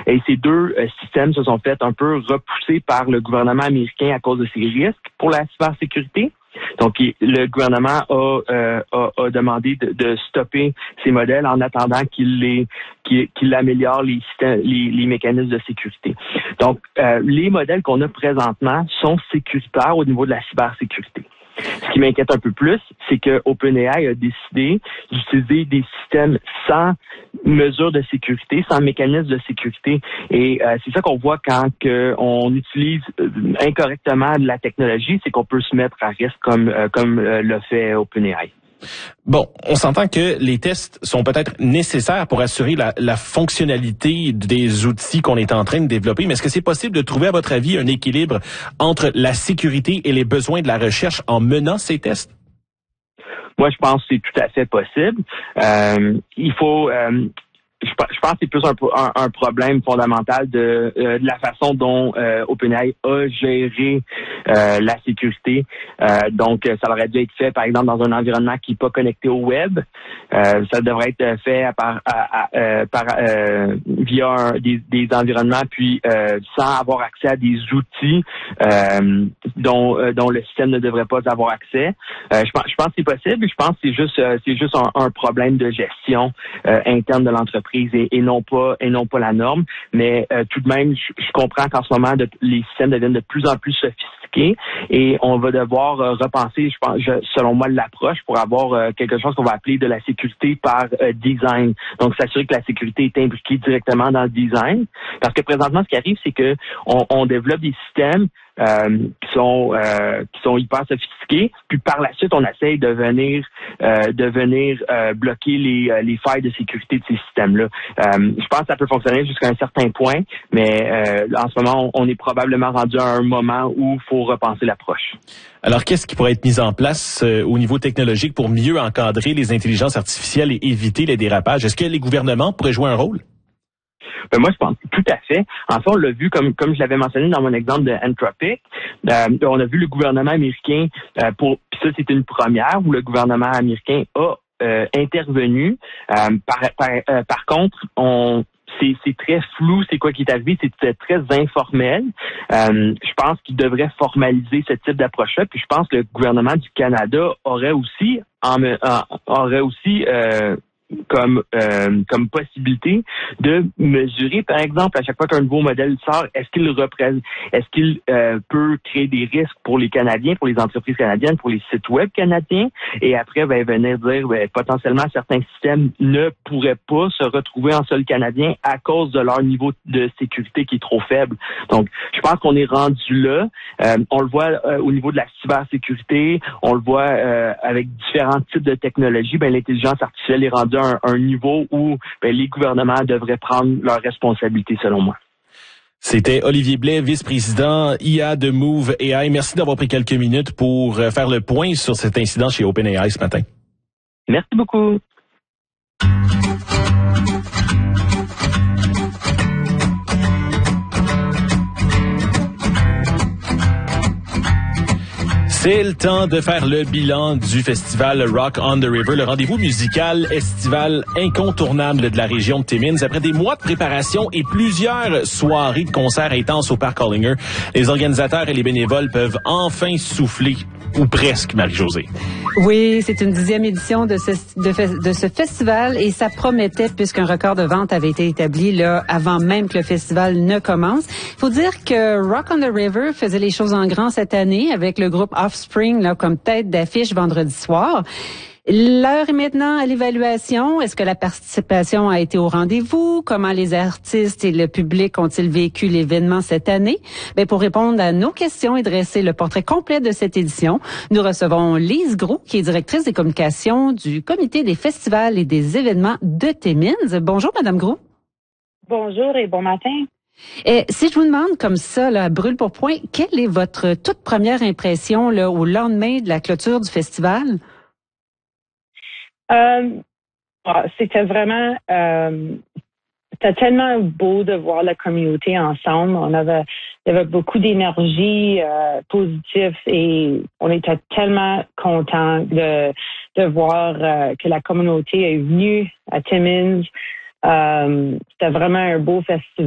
Et ces deux systèmes se sont fait un peu repousser par le gouvernement américain à cause de ces risques pour la cybersécurité. Donc, le gouvernement a demandé de stopper ces modèles en attendant qu'il améliore les mécanismes de sécurité. Donc, les modèles qu'on a présentement sont sécuritaires au niveau de la cybersécurité. Ce qui m'inquiète un peu plus, c'est que OpenAI a décidé d'utiliser des systèmes sans mesure de sécurité, sans mécanisme de sécurité. Et c'est ça qu'on voit quand on utilise incorrectement de la technologie, c'est qu'on peut se mettre à risque comme l'a fait OpenAI. Bon, on s'entend que les tests sont peut-être nécessaires pour assurer la fonctionnalité des outils qu'on est en train de développer, mais est-ce que c'est possible de trouver, à votre avis, un équilibre entre la sécurité et les besoins de la recherche en menant ces tests? Moi, je pense que c'est tout à fait possible. Il faut... Je pense que c'est plus un problème fondamental de la façon dont OpenAI a géré la sécurité. Donc, ça aurait dû être fait, par exemple, dans un environnement qui n'est pas connecté au web. Ça devrait être fait via des environnements, puis sans avoir accès à des outils dont le système ne devrait pas avoir accès. Je pense que c'est possible. Je pense que c'est juste un problème de gestion interne de l'entreprise. Et non pas la norme, mais tout de même, je comprends qu'en ce moment, les systèmes deviennent de plus en plus sophistiqués et on va devoir repenser, selon moi, l'approche pour avoir quelque chose qu'on va appeler de la sécurité par design. Donc, s'assurer que la sécurité est imbriquée directement dans le design. Parce que présentement, ce qui arrive, c'est que on développe des systèmes qui sont hyper sophistiqués, puis par la suite on essaye de venir bloquer les failles de sécurité de ces systèmes-là. Je pense que ça peut fonctionner jusqu'à un certain point, mais en ce moment on est probablement rendu à un moment où il faut repenser l'approche. Alors, qu'est-ce qui pourrait être mis en place au niveau technologique pour mieux encadrer les intelligences artificielles et éviter les dérapages? Est-ce que les gouvernements pourraient jouer un rôle? Ben moi, je pense tout à fait. En fait, on l'a vu, comme je l'avais mentionné dans mon exemple de Anthropic, on a vu le gouvernement américain, puis ça, c'est une première, où le gouvernement américain a intervenu. Par contre, c'est très flou, c'est quoi qui est arrivé, c'est très informel. Je pense qu'il devrait formaliser ce type d'approche-là, puis je pense que le gouvernement du Canada aurait aussi comme possibilité de mesurer, par exemple, à chaque fois qu'un nouveau modèle sort, est-ce qu'il peut créer des risques pour les Canadiens, pour les entreprises canadiennes, pour les sites web canadiens, et après venir dire potentiellement certains systèmes ne pourraient pas se retrouver en sol canadien à cause de leur niveau de sécurité qui est trop faible. Donc, je pense qu'on est rendu là. On le voit au niveau de la cybersécurité, on le voit avec différents types de technologies. L'intelligence artificielle est rendue à un niveau où les gouvernements devraient prendre leurs responsabilités, selon moi. C'était Olivier Blais, vice-président IA de Move AI. Merci d'avoir pris quelques minutes pour faire le point sur cet incident chez OpenAI ce matin. Merci beaucoup. C'est le temps de faire le bilan du festival Rock on the River, le rendez-vous musical estival incontournable de la région de Timmins. Après des mois de préparation et plusieurs soirées de concerts intenses au Parc Hollinger, les organisateurs et les bénévoles peuvent enfin souffler. Ou presque, Marie-Josée. Oui, c'est une 10e édition de ce festival et ça promettait puisqu'un record de vente avait été établi là avant même que le festival ne commence. Il faut dire que Rock on the River faisait les choses en grand cette année avec le groupe Offspring là comme tête d'affiche vendredi soir. L'heure est maintenant à l'évaluation. Est-ce que la participation a été au rendez-vous? Comment les artistes et le public ont-ils vécu l'événement cette année? Pour répondre à nos questions et dresser le portrait complet de cette édition, nous recevons Lise Groux, qui est directrice des communications du Comité des festivals et des événements de Timmins. Bonjour, Madame Groux. Bonjour et bon matin. Si je vous demande comme ça, là, brûle pour point, quelle est votre toute première impression là, au lendemain de la clôture du festival? C'était vraiment, c'était tellement beau de voir la communauté ensemble. Il y avait beaucoup d'énergie positive et on était tellement contents de voir que la communauté est venue à Timmins. C'était vraiment un beau festival.